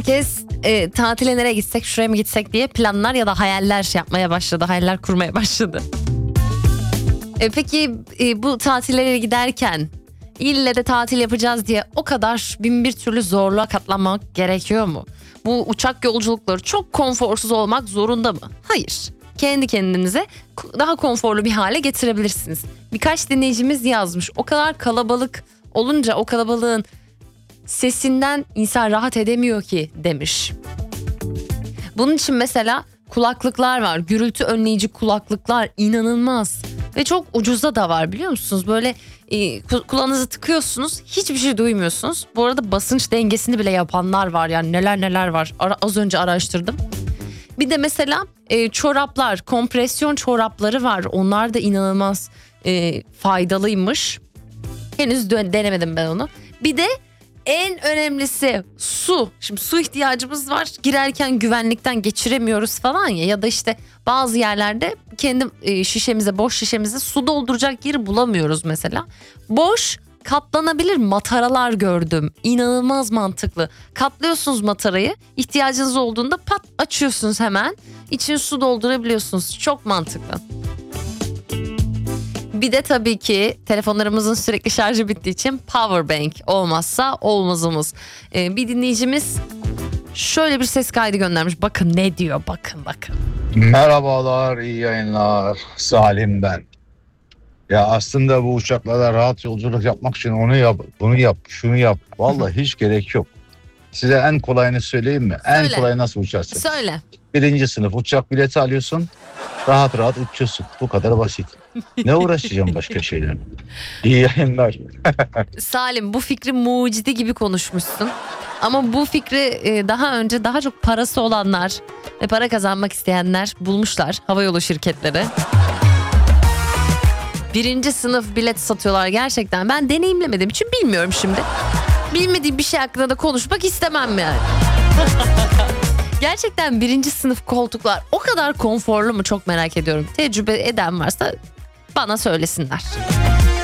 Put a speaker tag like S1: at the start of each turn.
S1: herkes tatile nereye gitsek, şuraya mı gitsek diye planlar ya da hayaller yapmaya başladı. Hayaller kurmaya başladı. Peki bu tatillere giderken ille de tatil yapacağız diye o kadar bin bir türlü zorluğa katlanmak gerekiyor mu? Bu uçak yolculukları çok konforsuz olmak zorunda mı? Hayır. Kendi kendinize daha konforlu bir hale getirebilirsiniz. Birkaç dinleyicimiz yazmış. O kadar kalabalık olunca o kalabalığın sesinden insan rahat edemiyor ki demiş. Bunun için mesela kulaklıklar var. Gürültü önleyici kulaklıklar inanılmaz. Ve çok ucuza da var biliyor musunuz? Böyle kulağınızı tıkıyorsunuz, hiçbir şey duymuyorsunuz. Bu arada basınç dengesini bile yapanlar var, yani neler var. Az önce araştırdım. Bir de mesela çoraplar, kompresyon çorapları var. Onlar da inanılmaz faydalıymış. Henüz denemedim ben onu. Bir de en önemlisi su. Şimdi su ihtiyacımız var. Girerken güvenlikten geçiremiyoruz falan ya da işte bazı yerlerde kendi şişemize, boş şişemize su dolduracak yeri bulamıyoruz mesela. Boş katlanabilir mataralar gördüm. İnanılmaz mantıklı. Katlıyorsunuz matarayı. İhtiyacınız olduğunda pat açıyorsunuz hemen. İçine su doldurabiliyorsunuz. Çok mantıklı. Bir de tabii ki telefonlarımızın sürekli şarjı bittiği için power bank olmazsa olmazımız. Bir dinleyicimiz şöyle bir ses kaydı göndermiş. Bakın ne diyor, bakın.
S2: Merhabalar, iyi yayınlar. Salim ben. Ya aslında bu uçaklarda rahat yolculuk yapmak için onu yap, bunu yap, şunu yap. Vallahi hiç gerek yok. Size en kolayını söyleyeyim mi?
S1: Söyle.
S2: En kolay nasıl uçarsın?
S1: Söyle.
S2: 1. sınıf uçak bileti alıyorsun. Rahat uçuyorsun. Bu kadar basit. Ne uğraşacağım başka şeylerle? İyi yayınlar.
S1: Salim, bu fikri mucidi gibi konuşmuşsun. Ama bu fikri daha önce daha çok parası olanlar ve para kazanmak isteyenler bulmuşlar. Havayolu şirketleri. 1. sınıf bilet satıyorlar gerçekten. Ben deneyimlemediğim için bilmiyorum şimdi. Bilmediğim bir şey hakkında da konuşmak istemem yani. Gerçekten 1. sınıf koltuklar o kadar konforlu mu, çok merak ediyorum. Tecrübe eden varsa bana söylesinler.